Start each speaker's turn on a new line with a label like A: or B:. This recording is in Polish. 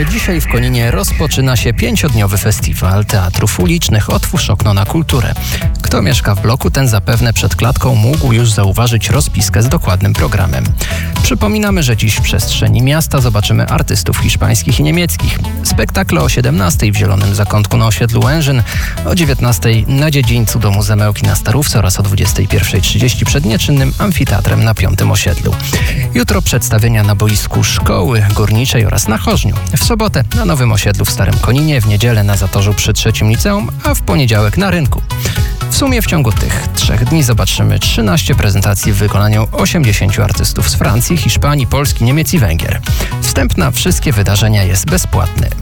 A: Dzisiaj w Koninie rozpoczyna się 5-dniowy festiwal teatrów ulicznych Otwórz okno na kulturę. Kto mieszka w bloku, ten zapewne przed klatką mógł już zauważyć rozpiskę z dokładnym programem. Przypominamy, że dziś w przestrzeni miasta zobaczymy artystów hiszpańskich i niemieckich. Spektakle o 17:00 w Zielonym Zakątku na osiedlu Łężyn, o 19:00 na dziedzińcu Domu Zemełki na Starówce oraz o 21:30 przed nieczynnym amfiteatrem na 5. osiedlu. Jutro przedstawienia na boisku Szkoły Górniczej oraz na Chorzniu. W sobotę na Nowym Osiedlu w Starym Koninie, w niedzielę na Zatorzu przy 3. Liceum, a w poniedziałek na Rynku. W sumie w ciągu tych 3 dni zobaczymy 13 prezentacji w wykonaniu 80 artystów z Francji, Hiszpanii, Polski, Niemiec i Węgier. Wstęp na wszystkie wydarzenia jest bezpłatny.